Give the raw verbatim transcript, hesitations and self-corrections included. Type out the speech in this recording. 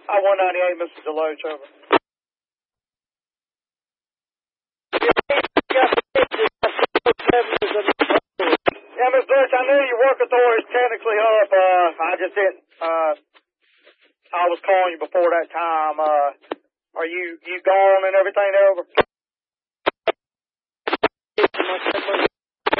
I one ninety-eight, Mister Deloach, over. Yeah, Mister Deloach, I knew your work authority's technically up. Uh, I just didn't, uh, I was calling you before that time. Uh, are you, you gone and everything over?